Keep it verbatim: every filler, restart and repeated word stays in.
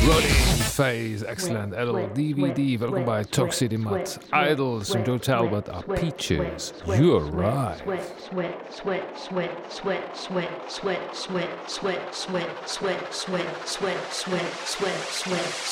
Phase, excellent. L D V D, welkom bij Talk City met Idols en Joe Talbot are Peaches. You're right. Sweat, sweat, sweat, sweat, sweat, sweat, sweat, sweat, sweat, sweat, sweat, sweat, sweat, sweat, sweat, sweat.